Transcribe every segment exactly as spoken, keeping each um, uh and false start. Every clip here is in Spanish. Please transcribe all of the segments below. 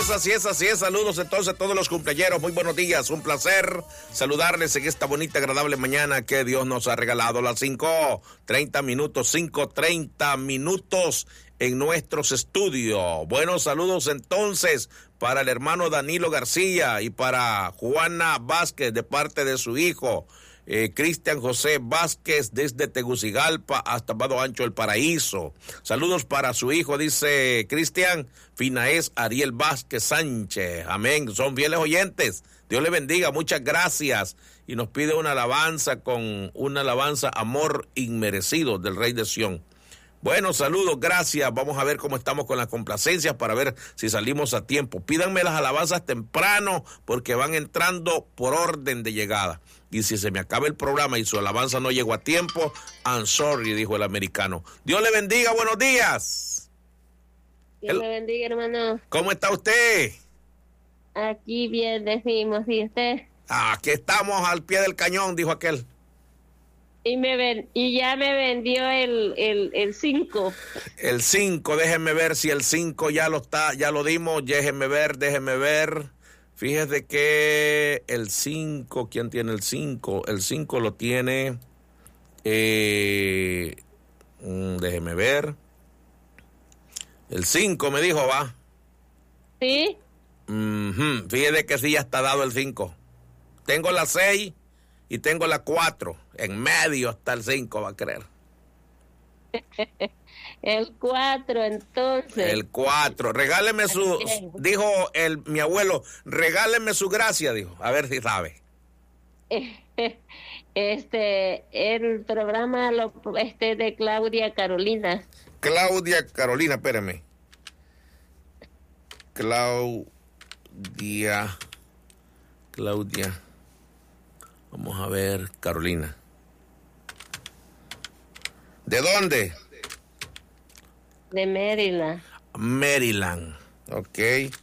es, así es, así es. Saludos entonces a todos los cumpleañeros. Muy buenos días. Un placer saludarles en esta bonita, agradable mañana que Dios nos ha regalado. Las cinco treinta minutos, cinco treinta minutos en nuestros estudios. Buenos saludos entonces para el hermano Danilo García y para Juana Vázquez de parte de su hijo. Eh, Cristian José Vázquez desde Tegucigalpa hasta Vado Ancho el Paraíso. Saludos para su hijo, dice Cristian Finaez Ariel Vázquez Sánchez. Amén, son fieles oyentes. Dios le bendiga, muchas gracias. Y nos pide una alabanza con una alabanza Amor Inmerecido del Rey de Sión. Bueno, saludos, gracias. Vamos a ver cómo estamos con las complacencias para ver si salimos a tiempo. Pídanme las alabanzas temprano porque van entrando por orden de llegada. Y si se me acaba el programa y su alabanza no llegó a tiempo, I'm sorry, dijo el americano. Dios le bendiga, buenos días. Dios el... le bendiga, hermano. ¿Cómo está usted? Aquí bien, decimos, ¿y usted? Ah, aquí estamos al pie del cañón, dijo aquel. Y me ven, y ya me vendió el el el cinco. El cinco, déjenme ver si el cinco ya lo está, ya lo dimos, déjenme ver, déjenme ver. Fíjese que el cinco, ¿quién tiene el cinco? El cinco lo tiene, eh, déjeme ver. El cinco me dijo, ¿va? Sí. Uh-huh. Fíjese que sí ya está dado el cinco. Tengo la seis y tengo la cuatro. En medio está el cinco, va a creer. El cuatro, entonces. El cuatro. Regáleme su, dijo el mi abuelo, regáleme su gracia, dijo. A ver si sabe. Este, el programa lo, este de Claudia Carolina. Claudia Carolina, espérame. Claudia. Claudia. Vamos a ver, Carolina. ¿De dónde? De Maryland. Maryland, ok.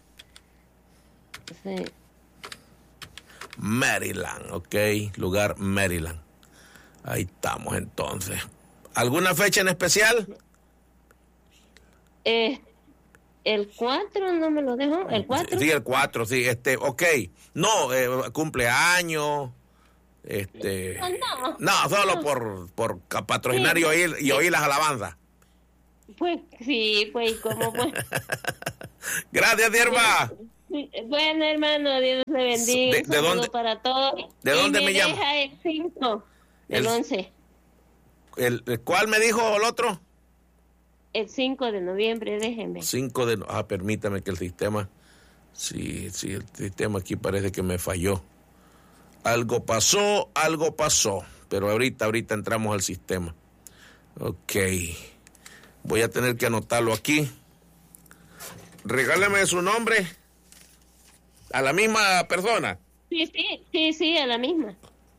Sí. Maryland, ok. Lugar Maryland. Ahí estamos entonces. ¿Alguna fecha en especial? Eh, el cuatro, ¿no me lo dejó? ¿El cuatro? Sí, el cuatro, sí. Este, ok. No, eh, cumpleaños. Este, no, no, solo no. por por patrocinar sí, y oír y oír las alabanzas. Pues sí, pues cómo pues. Gracias, sierva. Bueno, hermano, Dios le bendiga. ¿De, de dónde para todos? ¿De dónde me, me llama? Deja el cinco, el once. El, el ¿cuál me dijo el otro? El cinco de noviembre, déjeme. cinco de ah, permítame que el sistema sí, sí, el sistema aquí parece que me falló. Algo pasó, algo pasó, pero ahorita, ahorita entramos al sistema. Ok, voy a tener que anotarlo aquí. Regálame su nombre a la misma persona. Sí, sí, sí, sí, a la misma.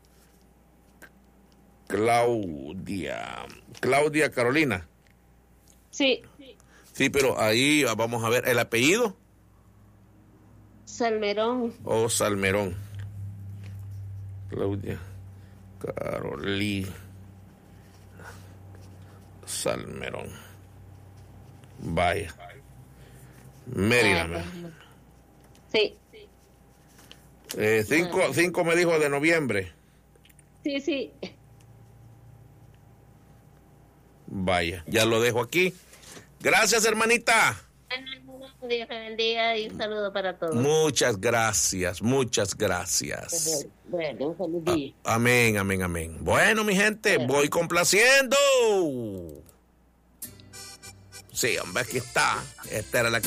Claudia, Claudia Carolina. Sí. Sí, pero ahí vamos a ver el apellido. Salmerón. Oh, Salmerón. Claudia Carolina Salmerón. Vaya. Mérida. Sí. Eh, cinco, cinco me dijo de noviembre. Sí, sí. Vaya, ya lo dejo aquí. Gracias, hermanita. Dios te bendiga y un saludo para todos. Muchas gracias, muchas gracias. Bueno, un saludo. Amén, amén, amén. Bueno, mi gente, bueno. Voy complaciendo. Sí, hombre, aquí está. Esta era la que